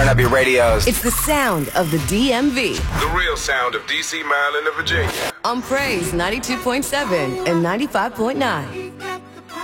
Turn up your radios. It's the sound of the DMV. The real sound of D.C., Maryland, and Virginia. On Praise 92.7 and 95.9.